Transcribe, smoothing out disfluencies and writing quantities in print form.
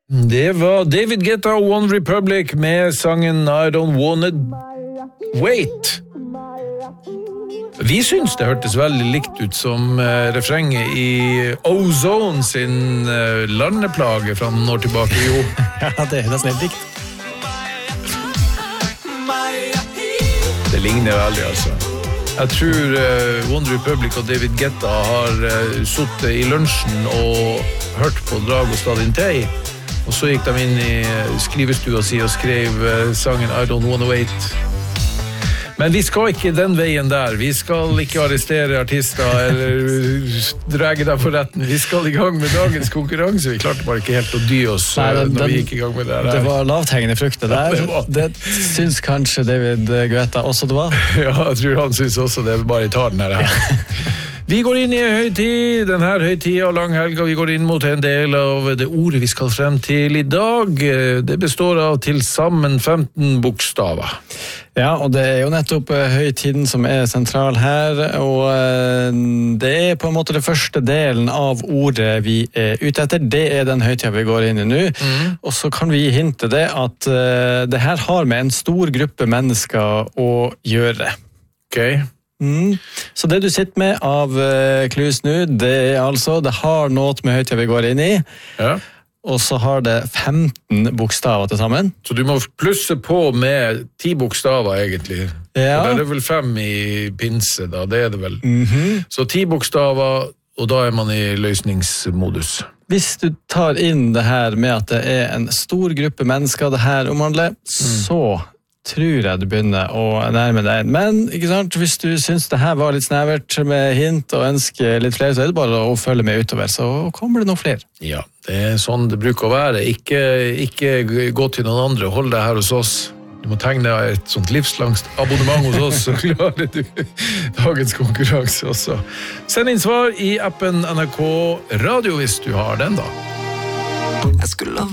Det var David Guetta og One Republic med sangen I Don't Wanna Wait. Vi syns det hørtes veldig likt ut som refrenget i Ozone sin landeplage fra noen år tilbake, jo. Ja, det nesten helt likt. Det ligner veldig, altså. Jeg tror One Republic og David Guetta har suttet i lunsjen og hørt på Dragos Stadintei, og så gikk de inn i skrivestua si og skrev sangen I Don't Wanna Wait. Men vi skal ikke den veien der. Vi skal ikke arrestere artister eller drage dem for retten. Vi skal i gang med dagens konkurranse. Vi klarte bare ikke helt å dy oss når vi gikk i gang med det her. Det var lavthengende frukter der. Det syns kanskje David Guetta også det var. Ja, jeg tror han syns også det. Bare tar den her. Vi går inn i en høytid, denne høytiden og langhelga. Vi går inn mot en del av det ordet vi skal frem til i dag. Det består av til sammen 15 bokstaver. Ja, og det jo nettopp høytiden som sentral her, og det på en måte det første delen av ordet vi ute etter. Det den høytiden vi går inn i nå, og så kan vi hinte det at det her har med en stor gruppe mennesker å gjøre. Ok. Så det du sitter med av clues nå, det altså, det har noe med høytiden vi går inn i, ja. Og så har det 15 bokstaver til sammen. Så du må plusse på med 10 bokstaver egentlig. Ja. Og det vel 5 i pinse da, det det vel. Så 10 bokstaver, og da man i løsningsmodus. Hvis du tar inn det her med at det en stor gruppe mennesker det her omhandler, så tror jeg du begynner å nærme deg. Men, ikke sant, hvis du synes det her var litt snevert med hint og ønsker litt flere, så det bare å følge med utover, så kommer det noen flere. Ja, det sånn det bruker å være. Ikke gå til noen andre, hold deg her hos oss. Du må tegne et sånt livslangt abonnement hos oss, så klarer du dagens konkurranse også. Send inn svar i appen NRK Radio hvis du har den da.